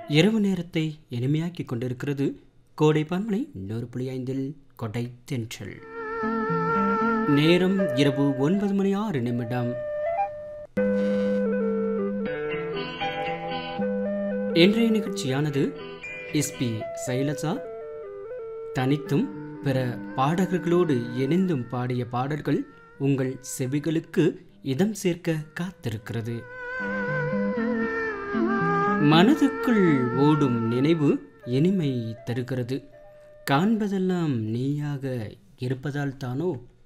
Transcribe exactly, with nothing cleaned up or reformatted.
இரவு நேரத்தை இனிமையாக்கிக் கொண்டிருக்கிறது கோடை பன்மலை நூறு புள்ளி ஐந்தில் கொடை தென்றல். நேரம் இரவு ஒன்பது மணி ஆறு நிமிடம். இன்றைய நிகழ்ச்சியானது எஸ்பி சைலசா தனித்தும் பிற பாடகர்களோடு இணைந்தும் பாடிய பாடல்கள் உங்கள் செவிகளுக்கு இதம் சேர்க்க காத்திருக்கிறது. மனதுக்குள் ஓடும் நினைவு இனிமை தருகிறது. காண்பதெல்லாம் நீயாக இருப்பதால் தானோ